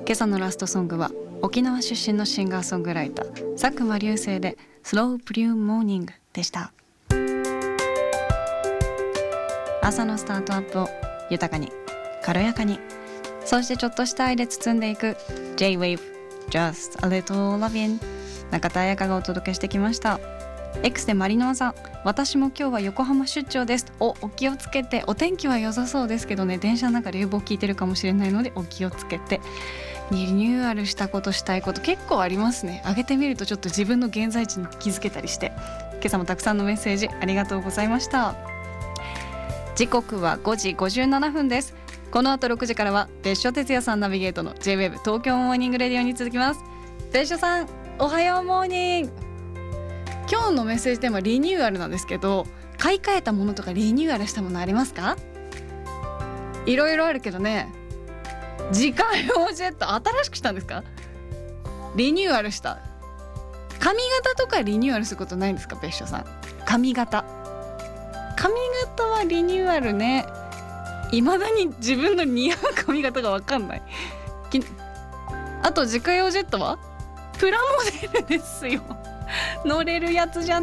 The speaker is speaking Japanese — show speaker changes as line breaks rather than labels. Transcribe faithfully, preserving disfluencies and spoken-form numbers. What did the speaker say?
今朝のラストソングは沖縄出身のシンガーソングライター佐久間流星でスローブリューモーニングでした。朝のスタートアップを豊かに軽やかに、そしてちょっとした愛で包んでいく J-Wave Just a Little Lovin'、 中田彩香がお届けしてきました。 X でマリノアさん、私も今日は横浜出張です。お、お気をつけて。お天気は良さそうですけどね、電車の中で冷房効いてるかもしれないのでお気をつけて。リニューアルしたことしたいこと結構ありますね。上げてみるとちょっと自分の現在地に気づけたりして。今朝もたくさんのメッセージありがとうございました。時刻はごじごじゅうななふんです。この後ろくじからは別所哲也さんナビゲートの J-Wave 東京モーニングレディオに続きます。別所さん、おはようモーニング。今日のメッセージテーマリニューアルなんですけど、買い替えたものとかリニューアルしたものありますか？いろいろあるけどね、自家用ジェット新しくしたんですか？リニューアルした。髪型とかリニューアルすることないんですか？別所さん、髪型髪型はリニューアルね。未だに自分の似合う髪型が分かんない。あと自家用ジェットはプラモデルですよ。乗れるやつじゃ